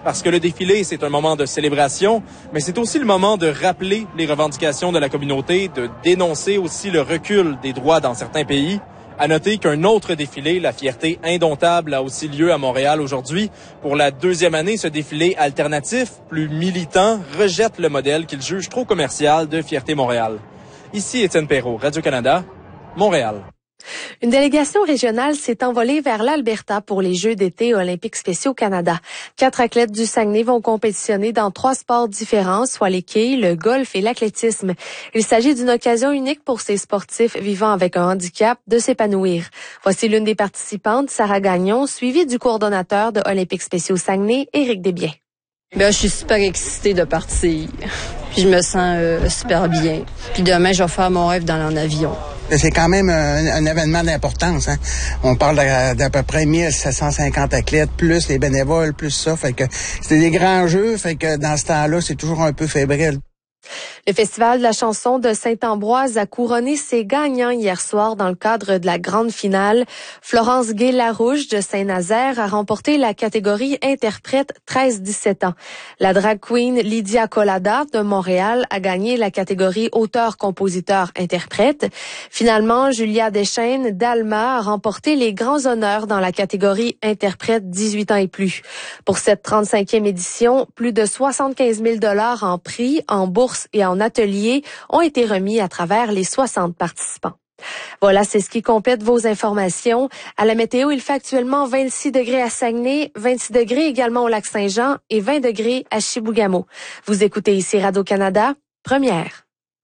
parce que le défilé, c'est un moment de célébration, mais c'est aussi le moment de rappeler les revendications de la communauté, de dénoncer aussi le recul des droits dans certains pays. À noter qu'un autre défilé, la Fierté indomptable, a aussi lieu à Montréal aujourd'hui. Pour la deuxième année, ce défilé alternatif, plus militant, rejette le modèle qu'il juge trop commercial de Fierté Montréal. Ici Étienne Perrault, Radio-Canada, Montréal. Une délégation régionale s'est envolée vers l'Alberta pour les Jeux d'été olympiques spéciaux Canada. 4 athlètes du Saguenay vont compétitionner dans 3 sports différents, soit les quilles, le golf et l'athlétisme. Il s'agit d'une occasion unique pour ces sportifs vivant avec un handicap de s'épanouir. Voici l'une des participantes, Sarah Gagnon, suivie du coordonnateur de Olympiques spéciaux Saguenay, Éric Desbiens. Je suis super excitée de partir. Puis je me sens super bien. Puis demain, je vais faire mon rêve dans l'avion. C'est quand même un événement d'importance. Hein? On parle d'à peu près 1750 athlètes, plus les bénévoles, plus ça. Fait que c'est des grands jeux. Fait que dans ce temps-là, c'est toujours un peu fébrile. Le Festival de la chanson de Saint-Ambroise a couronné ses gagnants hier soir dans le cadre de la grande finale. Florence Gay-Larouche de Saint-Nazaire a remporté la catégorie interprète 13-17 ans. La drag queen Lydia Collada de Montréal a gagné la catégorie auteur-compositeur-interprète. Finalement, Julia Deschaines d'Alma a remporté les grands honneurs dans la catégorie interprète 18 ans et plus. Pour cette 35e édition, plus de 75 000 $ en prix, en bourse et en atelier ont été remis à travers les 60 participants. Voilà, c'est ce qui complète vos informations. À la météo, il fait actuellement 26 degrés à Saguenay, 26 degrés également au Lac-Saint-Jean et 20 degrés à Chibougamau. Vous écoutez ici Radio-Canada, première.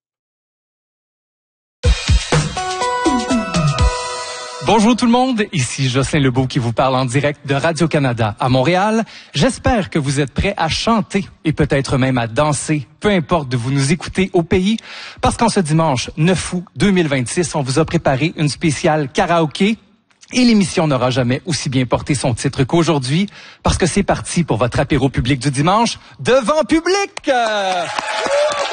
Bonjour tout le monde, ici Jocelyn Lebeau qui vous parle en direct de Radio-Canada à Montréal. J'espère que vous êtes prêts à chanter et peut-être même à danser, peu importe de vous nous écouter au pays, parce qu'en ce dimanche 9 août 2026, on vous a préparé une spéciale karaoké. Et l'émission n'aura jamais aussi bien porté son titre qu'aujourd'hui, parce que c'est parti pour votre apéro public du dimanche devant public.